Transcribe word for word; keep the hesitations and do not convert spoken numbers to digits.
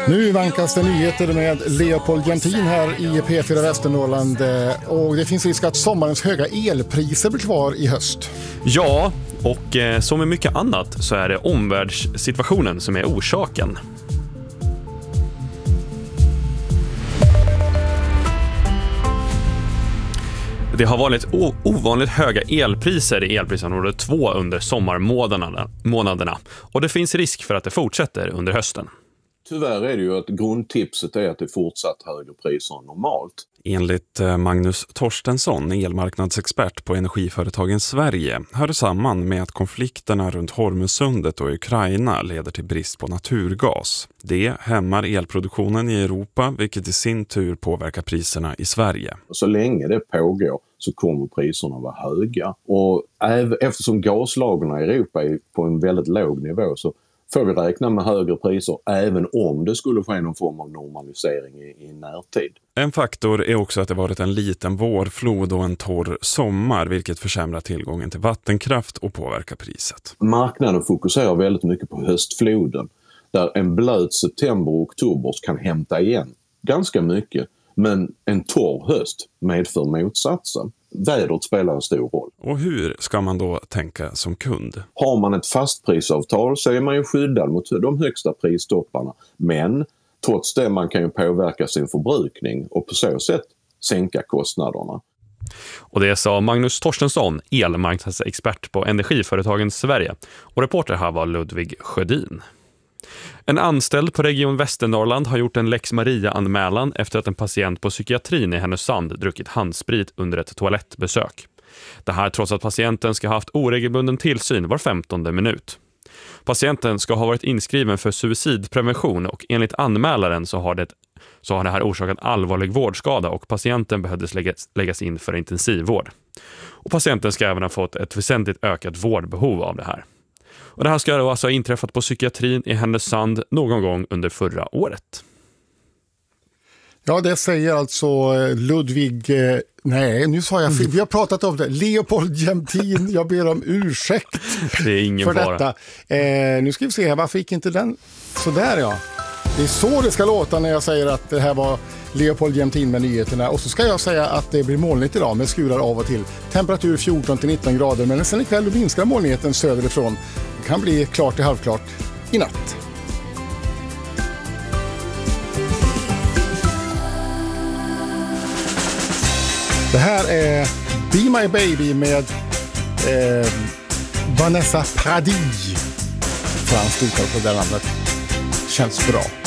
Nu vankas det nyheter med Leopold Jämtin här i P fyra Västernorrland, och det finns risk att sommarens höga elpriser blir kvar i höst. Ja, och eh, som med mycket annat så är det omvärldssituationen som är orsaken. Det har varit o- ovanligt höga elpriser i elprisområde två under sommarmånaderna månaderna, och det finns risk för att det fortsätter under hösten. Tyvärr är det ju att grundtipset är att det är fortsatt högre priser än normalt. Enligt Magnus Torstensson, elmarknadsexpert på Energiföretagen Sverige, hör det samman med att konflikterna runt Hormuzsundet och Ukraina leder till brist på naturgas. Det hämmar elproduktionen i Europa, vilket i sin tur påverkar priserna i Sverige. Så länge det pågår så kommer priserna vara höga. Och eftersom gaslagren i Europa är på en väldigt låg nivå så får vi räkna med högre priser även om det skulle ske någon form av normalisering i, i närtid. En faktor är också att det varit en liten vårflod och en torr sommar, vilket försämrar tillgången till vattenkraft och påverkar priset. Marknaden fokuserar väldigt mycket på höstfloden, där en blöt september och oktober kan hämta igen ganska mycket, men en torr höst medför motsatsen. Vädret spelar en stor roll. Och hur ska man då tänka som kund? Har man ett fastprisavtal så är man ju skyddad mot de högsta pristopparna. Men trots det man kan ju påverka sin förbrukning och på så sätt sänka kostnaderna. Och det sa Magnus Torstensson, elmarknadsexpert på Energiföretagen Sverige. Och reporter här var Ludvig Sjödin. En anställd på Region Västernorrland har gjort en Lex Maria-anmälan efter att en patient på psykiatrin i Härnösand druckit handsprit under ett toalettbesök. Det här trots att patienten ska ha haft oregelbunden tillsyn var femtonde minut. Patienten ska ha varit inskriven för suicidprevention, och enligt anmälaren så har det, så har det här orsakat allvarlig vårdskada och patienten behövdes läggas, läggas in för intensivvård. Och patienten ska även ha fått ett väsentligt ökat vårdbehov av det här. Och det här ska då alltså ha inträffat på psykiatrin i Härnösand någon gång under förra året. Ja, det säger alltså Ludvig... Eh, nej, nu sa jag fel. Vi har pratat om det. Leopold Jämtin, jag ber om ursäkt. Det är ingen för fara. detta. Eh, nu ska vi se här, varför gick inte den sådär, ja. Det är så det ska låta när jag säger att det här var Leopold Jämtin med nyheterna. Och så ska jag säga att det blir molnigt idag med skurar av och till. Temperatur fjorton till nitton grader, men sen ikväll minskar molnigheten söderifrån. Det kan bli klart till halvklart i natt. Det här är Be My Baby med eh, Vanessa Paradis. Franskt uttal på det namnet. Känns bra.